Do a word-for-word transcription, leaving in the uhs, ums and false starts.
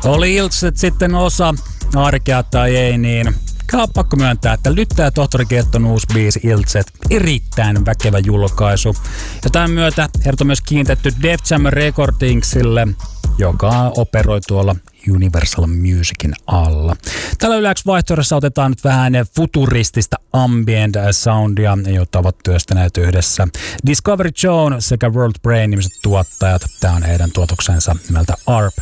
Oli Iltset sitten osa arkea tai ei, niin on pakko myöntää, että Lytta ja Tohtori Ketton uusi biisi Iltset, erittäin väkevä julkaisu. Ja tämän myötä heidät on myös kiinnitetty Def Jam Recordingsille, joka operoi tuolla Universal Musicin alla. Tällä Yläks vaihtoehdossa otetaan nyt vähän futuristista ambient soundia, jota ovat työstäneet yhdessä Discovery Zone sekä World Brain -nimiset tuottajat. Tämä on heidän tuotoksensa nimeltä A R P